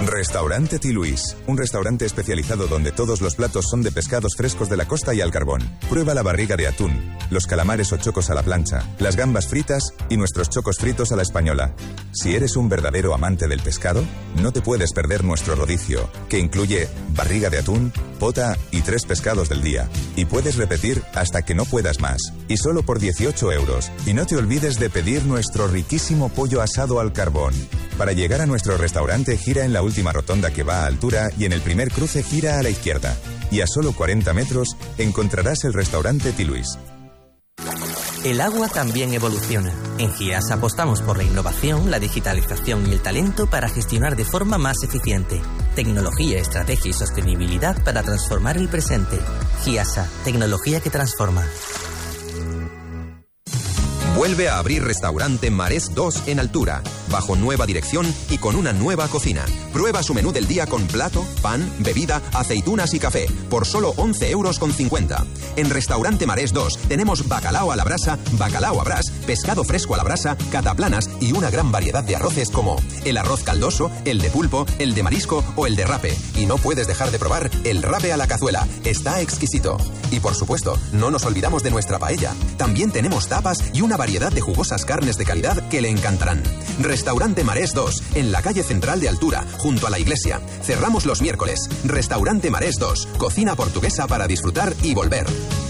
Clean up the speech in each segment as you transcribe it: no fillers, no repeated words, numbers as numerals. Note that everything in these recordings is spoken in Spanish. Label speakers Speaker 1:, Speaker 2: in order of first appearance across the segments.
Speaker 1: Restaurante Tiluís, un restaurante especializado donde todos los platos son de pescados frescos de la costa y al carbón. Prueba la barriga de atún, los calamares o chocos a la plancha, las gambas fritas y nuestros chocos fritos a la española. Si eres un verdadero amante del pescado, no te puedes perder nuestro rodicio, que incluye barriga de atún, pota y 3 pescados del día. Y puedes repetir hasta que no puedas más. Y solo por 18 euros. Y no te olvides de pedir nuestro riquísimo pollo asado al carbón. Para llegar a nuestro restaurante, gira en la última rotonda que va a altura y en el primer cruce gira a la izquierda. Y a solo 40 metros encontrarás el restaurante Tiluís.
Speaker 2: El agua también evoluciona. En GIAS apostamos por la innovación, la digitalización y el talento para gestionar de forma más eficiente. Tecnología, estrategia y sostenibilidad para transformar el presente. GIASA, tecnología que transforma.
Speaker 3: Vuelve a abrir restaurante Marés 2 en Altura, bajo nueva dirección y con una nueva cocina. Prueba su menú del día con plato, pan, bebida, aceitunas y café, por solo 11,50 euros. En restaurante Marés 2 tenemos bacalao a la brasa, bacalao a brás, pescado fresco a la brasa, cataplanas y una gran variedad de arroces como el arroz caldoso, el de pulpo, el de marisco o el de rape. Y no puedes dejar de probar el rape a la cazuela, está exquisito. Y por supuesto, no nos olvidamos de nuestra paella. También tenemos tapas y una variedad de jugosas carnes de calidad que le encantarán. Restaurante Marés 2, en la calle central de Altura, junto a la iglesia. Cerramos los miércoles. Restaurante Marés 2, cocina portuguesa para disfrutar y volver.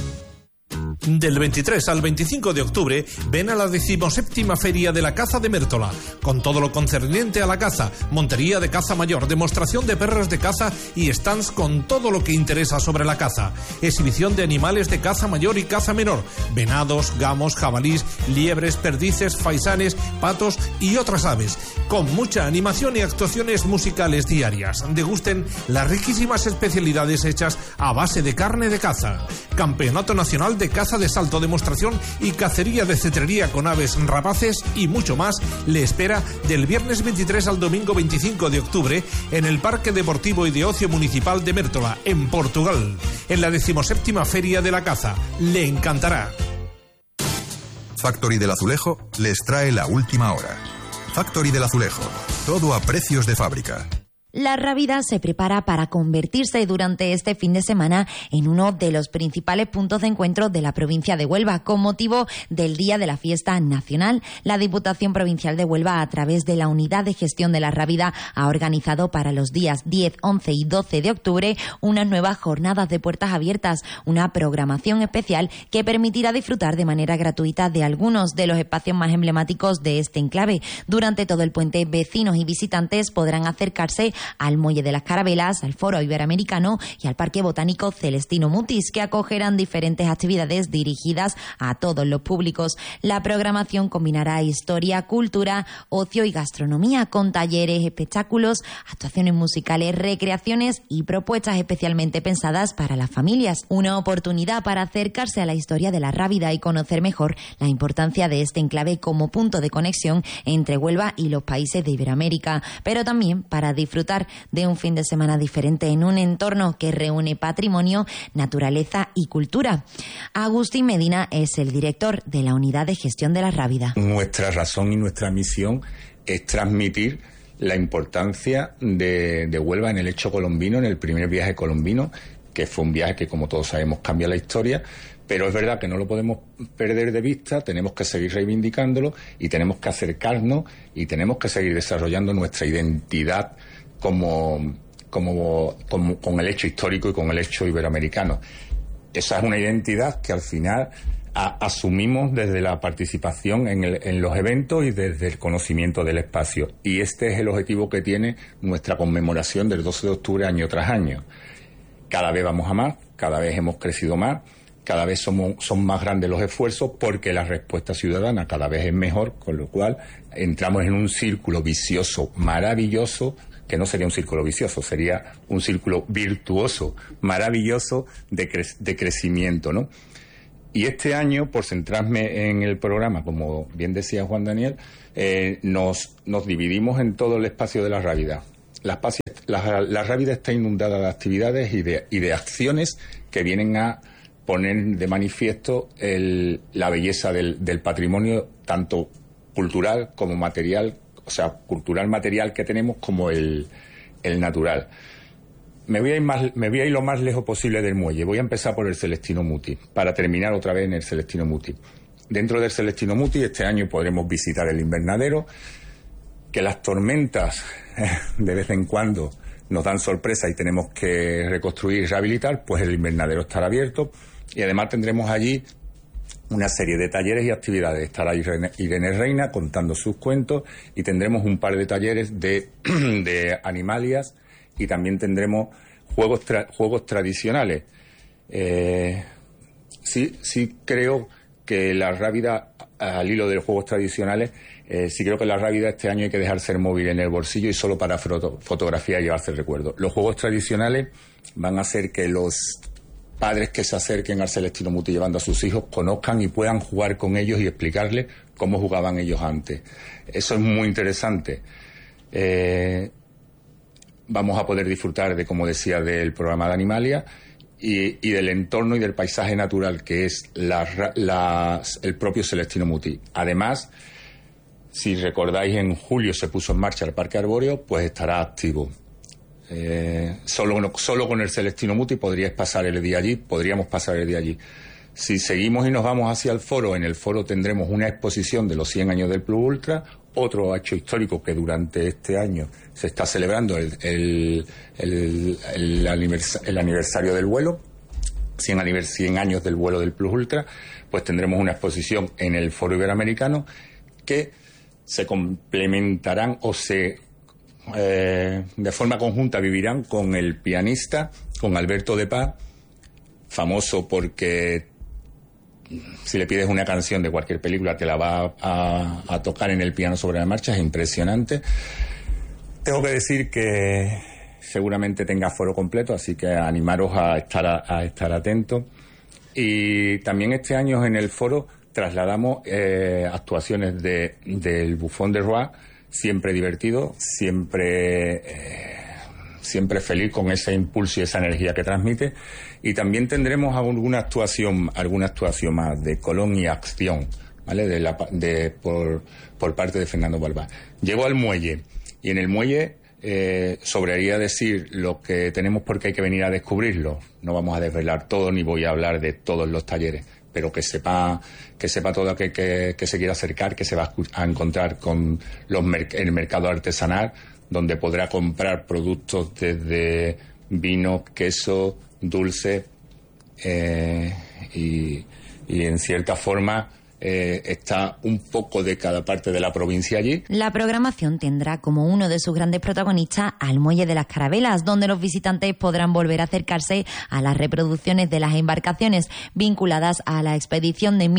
Speaker 4: Del 23 al 25 de octubre, ven a la 17ª Feria de la Caza de Mértola, con todo lo concerniente a la caza, montería de caza mayor, demostración de perros de caza y stands con todo lo que interesa sobre la caza, exhibición de animales de caza mayor y caza menor, venados, gamos, jabalís, liebres, perdices, faisanes, patos y otras aves, con mucha animación y actuaciones musicales diarias. Degusten las riquísimas especialidades hechas a base de carne de caza. Campeonato Nacional de Caza de salto, demostración y cacería de cetrería con aves rapaces y mucho más le espera del viernes 23 al domingo 25 de octubre en el Parque Deportivo y de Ocio Municipal de Mértola, en Portugal, en la 17ª Feria de la Caza. Le encantará.
Speaker 5: Factory del Azulejo les trae la última hora. Factory del Azulejo, todo a precios de fábrica.
Speaker 6: La Rábida se prepara para convertirse durante este fin de semana en uno de los principales puntos de encuentro de la provincia de Huelva. Con motivo del Día de la Fiesta Nacional, la Diputación Provincial de Huelva, a través de la Unidad de Gestión de la Rábida, ha organizado para los días 10, 11 y 12 de octubre unas nuevas jornadas de puertas abiertas, una programación especial que permitirá disfrutar de manera gratuita de algunos de los espacios más emblemáticos de este enclave. Durante todo el puente, vecinos y visitantes podrán acercarse al Muelle de las Carabelas, al Foro Iberoamericano y al Parque Botánico Celestino Mutis, que acogerán diferentes actividades dirigidas a todos los públicos. La programación combinará historia, cultura, ocio y gastronomía, con talleres, espectáculos, actuaciones musicales, recreaciones y propuestas especialmente pensadas para las familias. Una oportunidad para acercarse a la historia de la Rábida y conocer mejor la importancia de este enclave como punto de conexión entre Huelva y los países de Iberoamérica, pero también para disfrutar de un fin de semana diferente en un entorno que reúne patrimonio, naturaleza y cultura. Agustín Medina es el director de la Unidad de Gestión de la Rábida.
Speaker 7: Nuestra razón y nuestra misión es transmitir la importancia de Huelva en el hecho colombino, en el primer viaje colombino, que fue un viaje que, como todos sabemos, cambia la historia. Pero es verdad que no lo podemos perder de vista, tenemos que seguir reivindicándolo y tenemos que acercarnos y tenemos que seguir desarrollando nuestra identidad con el hecho histórico y con el hecho iberoamericano. Esa es una identidad que al final asumimos desde la participación en los eventos y desde el conocimiento del espacio. Y este es el objetivo que tiene nuestra conmemoración del 12 de octubre año tras año. Cada vez vamos a más, cada vez hemos crecido más, cada vez son más grandes los esfuerzos porque la respuesta ciudadana cada vez es mejor, con lo cual entramos en un círculo vicioso maravilloso, que no sería un círculo vicioso, sería un círculo virtuoso, maravilloso de crecimiento, ¿no? Y este año, por centrarme en el programa, como bien decía Juan Daniel, nos dividimos en todo el espacio de la Rábida. La Rábida está inundada de actividades y de acciones que vienen a poner de manifiesto la belleza del patrimonio, tanto cultural como material, o sea, cultural material que tenemos como el el natural. Me voy a ir lo más lejos posible del muelle. Voy a empezar por el Celestino Muti, para terminar otra vez en el Celestino Muti. Dentro del Celestino Muti, este año podremos visitar el invernadero, que las tormentas de vez en cuando nos dan sorpresa y tenemos que reconstruir y rehabilitar, pues el invernadero estará abierto y además tendremos allí una serie de talleres y actividades. Estará Irene Reina contando sus cuentos y tendremos un par de talleres de animalias y también tendremos juegos tradicionales. Sí creo que la Rábida, al hilo de los juegos tradicionales, sí creo que la Rábida este año hay que dejarse el móvil en el bolsillo y solo para fotografía y llevarse el recuerdo. Los juegos tradicionales van a hacer que los padres que se acerquen al Celestino Muti llevando a sus hijos conozcan y puedan jugar con ellos y explicarles cómo jugaban ellos antes. Eso es muy interesante. Vamos a poder disfrutar de, como decía, del programa de Animalia y del entorno y del paisaje natural que es el propio Celestino Muti. Además, si recordáis, en julio se puso en marcha el Parque Arbóreo, pues estará activo. Solo con el Celestino Muti podríamos pasar el día allí. Si seguimos y nos vamos hacia el foro, en el foro tendremos una exposición de los 100 años del Plus Ultra, otro hecho histórico que durante este año se está celebrando el aniversario del vuelo, 100 años del vuelo del Plus Ultra, pues tendremos una exposición en el Foro Iberoamericano que se complementarán o de forma conjunta vivirán con el pianista, con Alberto de Paz, famoso porque si le pides una canción de cualquier película te la va a tocar en el piano sobre la marcha, es impresionante. Tengo que decir que seguramente tenga foro completo, así que animaros a estar atentos. Y también este año en el foro trasladamos actuaciones del Bufón de Roy, siempre divertido, siempre feliz con ese impulso y esa energía que transmite. Y también tendremos alguna actuación más de Colón y Acción, ¿vale? Por parte de Fernando Balbás. Llego al muelle y en el muelle sobraría decir lo que tenemos porque hay que venir a descubrirlo. No vamos a desvelar todo ni voy a hablar de todos los talleres, pero que sepa todo aquel que se quiera acercar, que se va a encontrar con el mercado artesanal, donde podrá comprar productos desde vino, queso, dulce y en cierta forma está un poco de cada parte de la provincia allí.
Speaker 6: La programación tendrá como uno de sus grandes protagonistas al Muelle de las Carabelas, donde los visitantes podrán volver a acercarse a las reproducciones de las embarcaciones vinculadas a la expedición de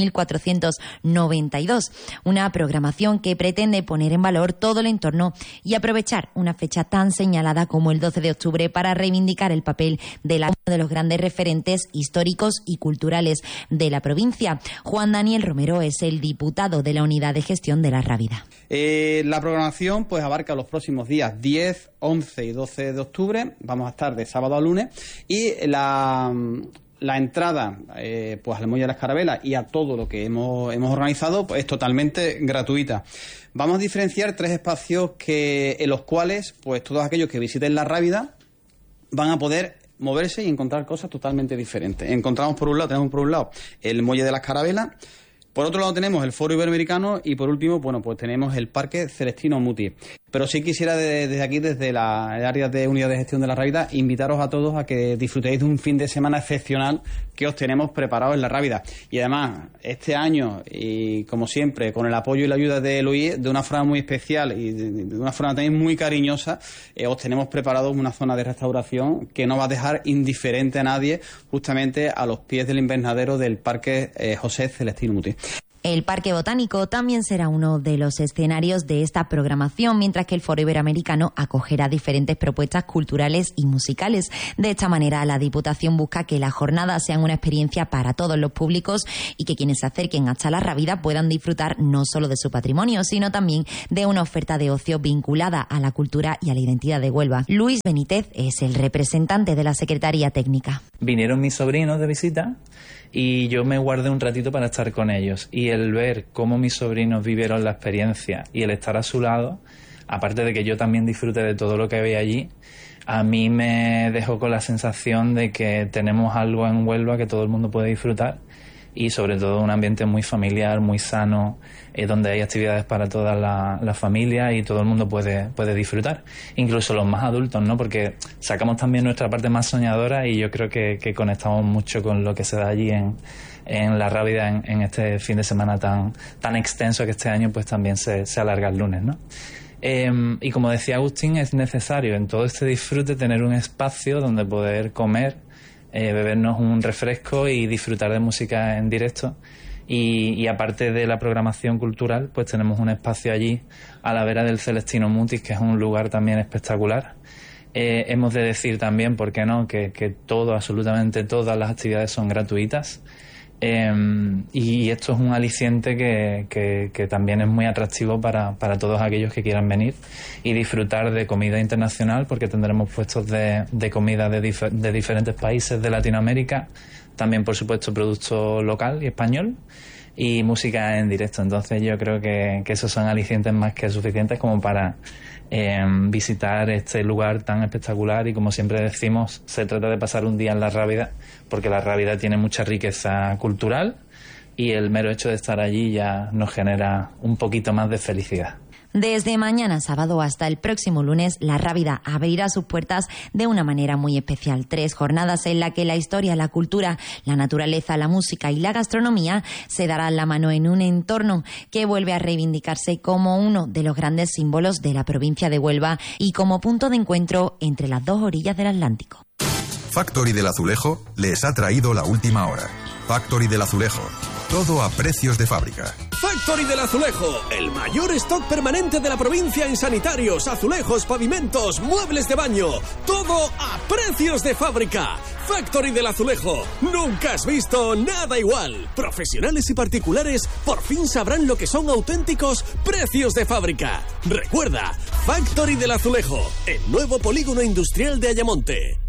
Speaker 6: 1492. Una programación que pretende poner en valor todo el entorno y aprovechar una fecha tan señalada como el 12 de octubre para reivindicar el papel de uno de los grandes referentes históricos y culturales de la provincia. Juan Daniel Romero es el diputado de la Unidad de Gestión de la Rábida.
Speaker 8: La programación pues abarca los próximos días 10, 11 y 12 de octubre. Vamos a estar de sábado a lunes y la entrada pues al Muelle de las Carabelas y a todo lo que hemos organizado pues es totalmente gratuita. Vamos a diferenciar 3 espacios en los cuales pues todos aquellos que visiten la Rábida van a poder moverse y encontrar cosas totalmente diferentes. Tenemos por un lado el Muelle de las Carabelas. Por otro lado tenemos el Foro Iberoamericano y por último, pues tenemos el Parque Celestino Muti. Pero sí quisiera desde aquí, desde el área de Unidad de Gestión de la Rábida, invitaros a todos a que disfrutéis de un fin de semana excepcional que os tenemos preparado en la Rábida. Y además, este año, y como siempre, con el apoyo y la ayuda de Luis, de una forma muy especial y de una forma también muy cariñosa, os tenemos preparado una zona de restauración que no va a dejar indiferente a nadie, justamente a los pies del invernadero del Parque José Celestino Muti.
Speaker 6: El Parque Botánico también será uno de los escenarios de esta programación, mientras que el Foro Iberoamericano acogerá diferentes propuestas culturales y musicales. De esta manera, la Diputación busca que las jornadas sean una experiencia para todos los públicos y que quienes se acerquen hasta la Rábida puedan disfrutar no solo de su patrimonio, sino también de una oferta de ocio vinculada a la cultura y a la identidad de Huelva. Luis Benítez es el representante de la Secretaría Técnica.
Speaker 9: Vinieron mis sobrinos de visita y yo me guardé un ratito para estar con ellos. Y el ver cómo mis sobrinos vivieron la experiencia y el estar a su lado aparte de que yo también disfrute de todo lo que veía allí, a mí me dejó con la sensación de que tenemos algo en Huelva que todo el mundo puede disfrutar, y sobre todo un ambiente muy familiar, muy sano, donde hay actividades para toda la familia y todo el mundo puede disfrutar, incluso los más adultos, ¿no? Porque sacamos también nuestra parte más soñadora, y yo creo que conectamos mucho con lo que se da allí en La Rábida en este fin de semana tan extenso, que este año pues también se alarga el lunes, ¿no? Y como decía Agustín, es necesario en todo este disfrute tener un espacio donde poder comer, bebernos un refresco y disfrutar de música en directo. Y aparte de la programación cultural, pues tenemos un espacio allí a la vera del Celestino Mutis, que es un lugar también espectacular. Hemos de decir también, ¿por qué no?, que absolutamente todas las actividades son gratuitas. Y esto es un aliciente que también es muy atractivo para todos aquellos que quieran venir y disfrutar de comida internacional, porque tendremos puestos de comida de diferentes países de Latinoamérica, también por supuesto producto local y español, y música en directo. Entonces yo creo que esos son alicientes más que suficientes como para visitar este lugar tan espectacular. Y como siempre decimos, se trata de pasar un día en La Rábida, porque La Rábida tiene mucha riqueza cultural, y el mero hecho de estar allí ya nos genera un poquito más de felicidad.
Speaker 6: Desde mañana sábado hasta el próximo lunes, La Rábida abrirá sus puertas de una manera muy especial. 3 jornadas en las que la historia, la cultura, la naturaleza, la música y la gastronomía se darán la mano en un entorno que vuelve a reivindicarse como uno de los grandes símbolos de la provincia de Huelva y como punto de encuentro entre las 2 orillas del Atlántico.
Speaker 5: Factory del Azulejo les ha traído la última hora. Factory del Azulejo. Todo a precios de fábrica.
Speaker 10: Factory del Azulejo, el mayor stock permanente de la provincia en sanitarios, azulejos, pavimentos, muebles de baño. Todo a precios de fábrica. Factory del Azulejo. Nunca has visto nada igual. Profesionales y particulares por fin sabrán lo que son auténticos precios de fábrica. Recuerda, Factory del Azulejo, el nuevo polígono industrial de Ayamonte.